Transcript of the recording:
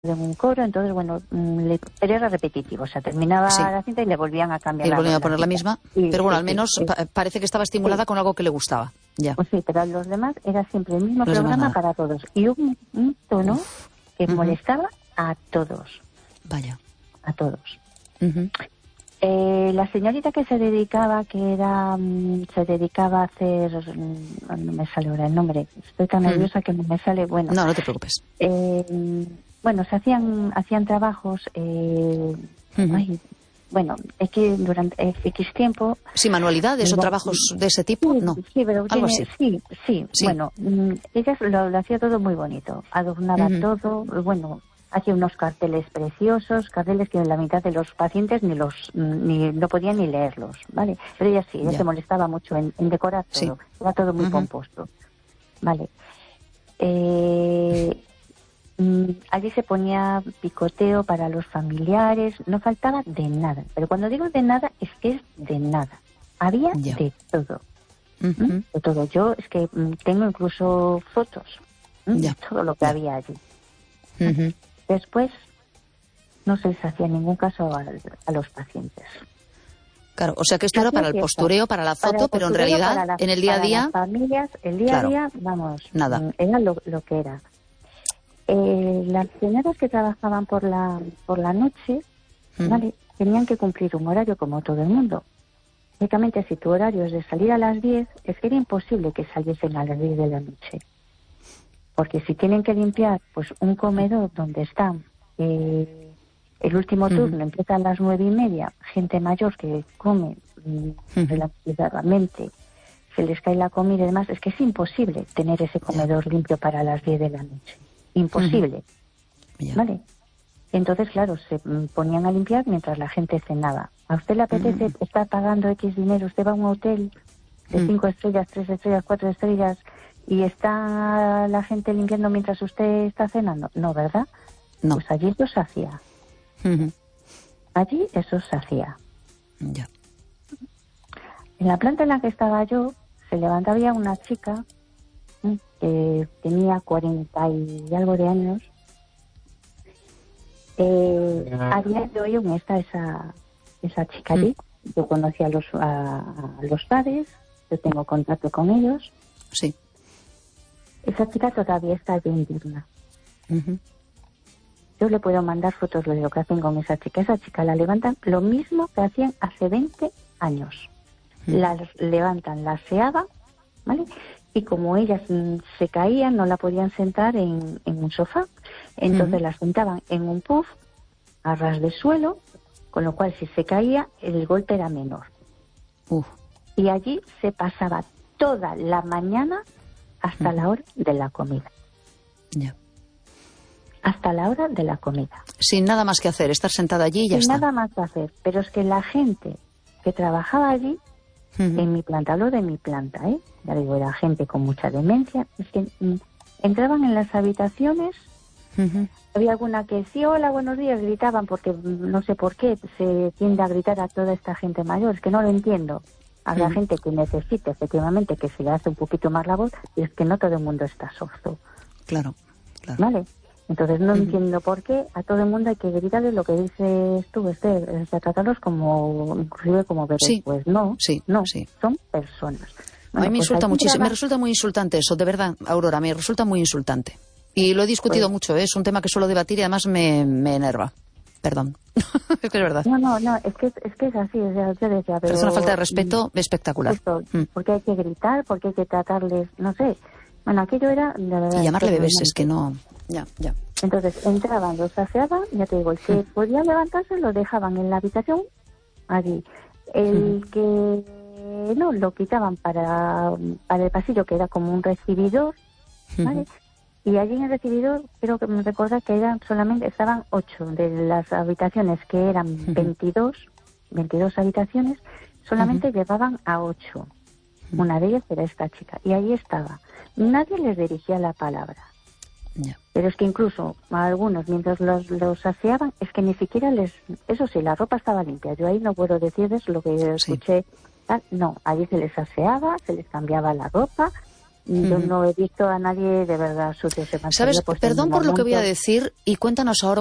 en un coro, entonces, bueno, pero era repetitivo, o sea, terminaba la cinta y le volvían a cambiar. Y le volvían a poner la misma, pero bueno, al menos parece que estaba estimulada con algo que le gustaba. Ya. Pues sí, pero a los demás era siempre el mismo programa para todos. Y un tono que molestaba a todos. Vaya. A todos. La señorita que se dedicaba a hacer, no me sale ahora el nombre, estoy tan nerviosa que no me sale, bueno. No te preocupes. Bueno, se hacían trabajos, bueno, es que durante X tiempo... Sí, manualidades o trabajos de ese tipo, no. Sí, pero algo así. Sí. Bueno, ella lo hacía todo muy bonito, adornaba todo, bueno, hacía unos carteles preciosos, carteles que la mitad de los pacientes no podían ni leerlos, ¿vale? Pero ella sí, ella se molestaba mucho en decorar todo, era todo muy pomposo, ¿vale? Allí se ponía picoteo para los familiares, no faltaba de nada. Pero cuando digo de nada, es que es de nada. Había de todo. De todo. Yo es que tengo incluso fotos de todo lo que había allí. Después no se les hacía ningún caso a los pacientes. Claro, o sea que esto era para el postureo, para la foto, pero en realidad en el día a día... Las familias, el día a día, vamos, nada. Era lo que era. Las señoras que trabajaban por la noche, ¿vale? Tenían que cumplir un horario como todo el mundo. Lógicamente, si tu horario es de salir a las 10, es que era imposible que saliesen a las 10 de la noche. Porque si tienen que limpiar pues un comedor donde están, el último turno empieza a las 9:30, gente mayor que come relativamente, se les cae la comida y demás, es que es imposible tener ese comedor limpio para las 10 de la noche. Imposible, ¿vale? Entonces, claro, se ponían a limpiar mientras la gente cenaba. ¿A usted le apetece estar pagando X dinero? Usted va a un hotel de 5 estrellas, 3 estrellas, 4 estrellas y está la gente limpiando mientras usted está cenando. No, ¿verdad? No. Pues allí eso se hacía. Allí eso se hacía. Ya. En la planta en la que estaba yo, se levantaba una chica que tenía 40 y algo de años. A día de hoy aún está esa chica allí. Yo conocí a los padres, yo tengo contacto con ellos. Sí. Esa chica todavía está bien digna. Yo le puedo mandar fotos de lo que hacen con esa chica. Esa chica la levantan lo mismo que hacían hace 20 años. La levantan, la aseaban, ¿vale? Y como ellas se caían, no la podían sentar en un sofá. Entonces la sentaban en un puff a ras de suelo, con lo cual si se caía, el golpe era menor. Y allí se pasaba toda la mañana hasta la hora de la comida. Ya. Hasta la hora de la comida. Sin nada más que hacer, estar sentada allí y ya está. Sin nada más que hacer. Pero es que la gente que trabajaba allí, en mi planta, hablo de mi planta, ya digo, era gente con mucha demencia, es que entraban en las habitaciones, había alguna que decía, hola, buenos días, gritaban, porque no sé por qué se tiende a gritar a toda esta gente mayor, es que no lo entiendo. Habrá gente que necesita, efectivamente, que se le hace un poquito más la voz, y es que no todo el mundo está sordo. Claro. ¿Vale? Entonces no entiendo por qué a todo el mundo hay que gritarle lo que dices tú, Esther, tratarlos como, inclusive como bebés. Sí. Pues no, no, son personas. Bueno, a mí me insulta muchísimo, me resulta muy insultante eso, de verdad, Aurora, me resulta muy insultante. Y lo he discutido mucho, es un tema que suelo debatir y además me enerva. Perdón, es que es verdad. No, es que es así, o sea, yo decía, pero... es una falta de respeto espectacular. Porque hay que gritar, porque hay que tratarles, no sé. Bueno, aquello era... De verdad, y llamarle bebés es que no... Ya. Entonces entraban, los aseaban, ya te digo, el que podía levantarse lo dejaban en la habitación, allí. El que no, lo quitaban para el pasillo, que era como un recibidor, ¿vale? Y allí en el recibidor, creo que me recuerda que estaban 8 de las habitaciones, que eran 22 habitaciones, solamente llevaban a 8. Una de ellas era esta chica, y ahí estaba. Nadie les dirigía la palabra. Pero es que incluso a algunos, mientras los aseaban, es que ni siquiera eso sí, la ropa estaba limpia. Yo ahí no puedo decirles lo que escuché. No, allí se les aseaba, se les cambiaba la ropa, Yo no he visto a nadie de verdad sucio. Se ¿Sabes? pues, Perdón por lo que voy a decir y cuéntanos ahora